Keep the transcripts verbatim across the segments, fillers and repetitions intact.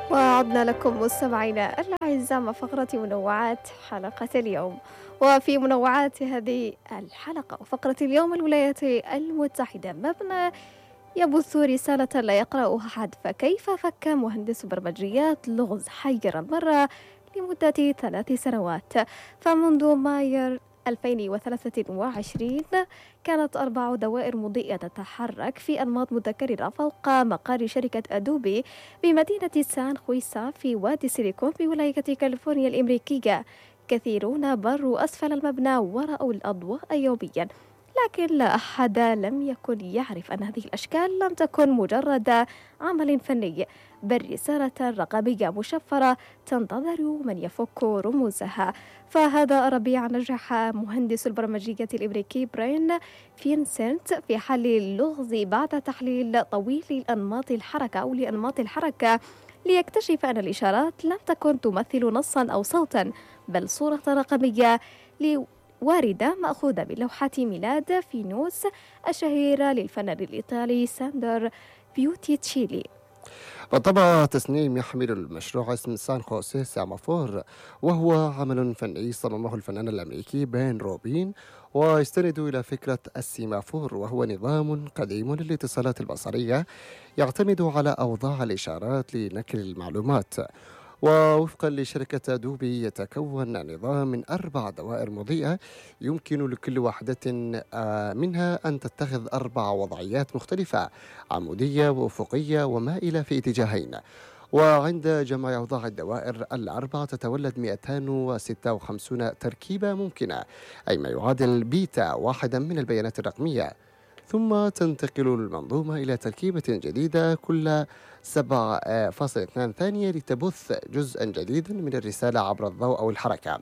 وعدنا لكم مستمعينا الأعزاء مع فقرة منوعات حلقة اليوم. وفي منوعات هذه الحلقة وفقرة اليوم، الولايات المتحدة مبنى يبث رسالة لا يقرأها أحد، فكيف فك مهندس برمجيات لغز حير المرة لمدة ثلاث سنوات؟ فمنذ ماير ألفين وثلاثة وعشرين كانت أربع دوائر مضيئة تتحرك في أنماط متكررة فوق مقر شركة أدوبي بمدينة سان خويسا في وادي سيليكون بولاية كاليفورنيا الأمريكية. كثيرون بروا أسفل المبنى ورأوا الأضواء يوميا، لكن لا أحد لم يكن يعرف أن هذه الأشكال لم تكن مجرد عمل فني، بل رسالة رقمية مشفرة تنتظر من يفك رموزها. فهذا الربيع نجح مهندس البرمجية الأمريكي براين فينسنت في حل اللغز بعد تحليل طويل لأنماط الحركة أو لأنماط الحركة، ليكتشف أن الإشارات لم تكن تمثل نصا أو صوتا، بل صورة رقمية واردة مأخوذة من لوحة ميلاد فينوس الشهيرة للفنان الإيطالي ساندر بيوتيتشيلي. بالطبع تصميم يحمل المشروع اسم سان خوسيه سيمافور، وهو عمل فني صممه الفنان الأمريكي بين روبين، ويستند إلى فكرة السيمافور، وهو نظام قديم للاتصالات البصرية يعتمد على أوضاع الإشارات لنقل المعلومات. ووفقا لشركة دوبي يتكون نظام من أربع دوائر مضيئة يمكن لكل واحدة آه، منها أن تتخذ أربع وضعيات مختلفة: عمودية وأفقية ومائلة في اتجاهين. وعند جمع أوضاع الدوائر الأربعة تتولد مئتين وستة وخمسين تركيبة ممكنة، أي ما يعادل بيتا واحدا من البيانات الرقمية. ثم تنتقل المنظومة إلى تركيبة جديدة كل سبعة فاصلة اثنين ثانية لتبث جزءا جديدا من الرسالة عبر الضوء أو الحركة.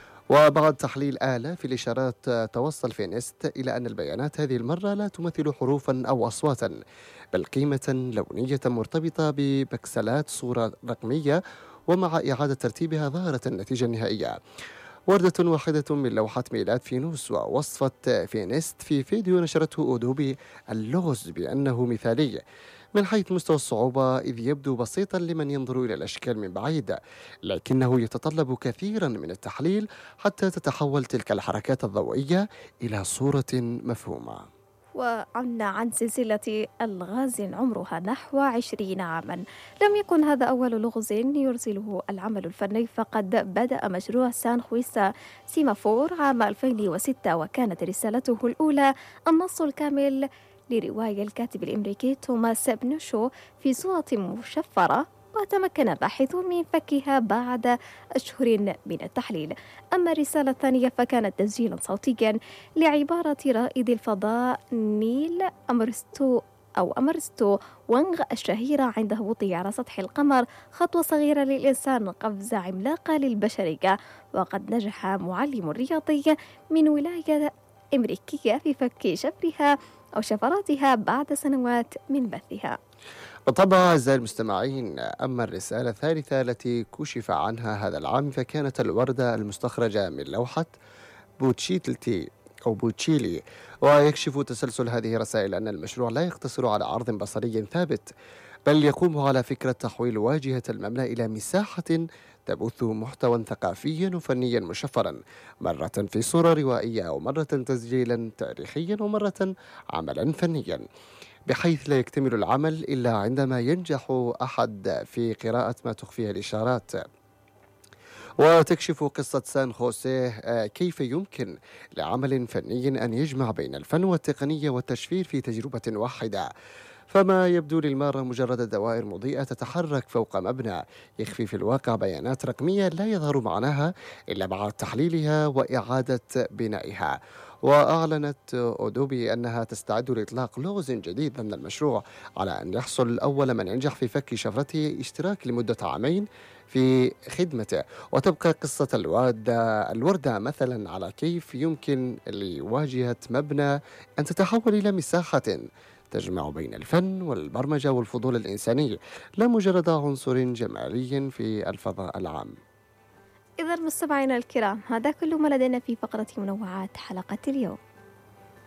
وبعد تحليل آلاف الإشارات توصل فينيست إلى أن البيانات هذه المرة لا تمثل حروفا أو أصواتا، بل قيمة لونية مرتبطة ببكسلات صورة رقمية، ومع إعادة ترتيبها ظهرت النتيجة النهائية: وردة واحدة من لوحة ميلاد فينوس. ووصفت فينيست في فيديو نشرته أدوبي اللغز بأنه مثالي من حيث مستوى الصعوبة، إذ يبدو بسيطا لمن ينظر إلى الأشكال من بعيد، لكنه يتطلب كثيرا من التحليل حتى تتحول تلك الحركات الضوئية إلى صورة مفهومة. وعنا عن سلسلة ألغاز عمرها نحو عشرين عاما. لم يكن هذا أول لغز يرسله العمل الفني، فقد بدأ مشروع سان خويسا سيمافور عام ألفين وستة، وكانت رسالته الأولى النص الكامل لرواية الكاتب الأمريكي توماس بنوشو في صورة مشفرة، وتمكن الباحثون من فكها بعد أشهر من التحليل. أما الرسالة الثانية فكانت تسجيلا صوتيا لعبارة رائد الفضاء نيل أمرستو أو أمرستو وانغ الشهيرة عند هبوطه على سطح القمر: خطوة صغيرة للإنسان، قفزة عملاقة للبشرية. وقد نجح معلم رياضي من ولاية أمريكية في فك شفرها أو شفراتها بعد سنوات من بثها. بالطبع أعزائي المستمعين، أما الرسالة الثالثة التي كشف عنها هذا العام فكانت الوردة المستخرجة من لوحة بوتشيتلتي أو بوتشيلي. ويكشف تسلسل هذه الرسائل أن المشروع لا يقتصر على عرض بصري ثابت، بل يقوم على فكرة تحويل واجهة المبنى إلى مساحة تبث محتوى ثقافيا وفنيا مشفرا، مرة في صورة روائية، ومرة تسجيلا تاريخيا، ومرة عملا فنيا، بحيث لا يكتمل العمل إلا عندما ينجح أحد في قراءة ما تخفيه الإشارات. وتكشف قصة سان خوسيه آه، كيف يمكن لعمل فني أن يجمع بين الفن والتقنية والتشفير في تجربة واحدة. فما يبدو للمارة مجرد دوائر مضيئة تتحرك فوق مبنى، يخفي في الواقع بيانات رقمية لا يظهر معناها إلا بعد تحليلها وإعادة بنائها. وأعلنت أودوبي أنها تستعد لإطلاق لغز جديد ضمن المشروع، على أن يحصل أول من ينجح في فك شفرته اشتراك لمدة عامين في خدمته. وتبقى قصة الوردة, الوردة مثلا على كيف يمكن لواجهة مبنى أن تتحول إلى مساحة تجمع بين الفن والبرمجة والفضول الإنساني، لا مجرد عنصر جمالي في الفضاء العام. إذا مستمعينا الكرام، هذا كل ما لدينا في فقرة منوعات حلقة اليوم.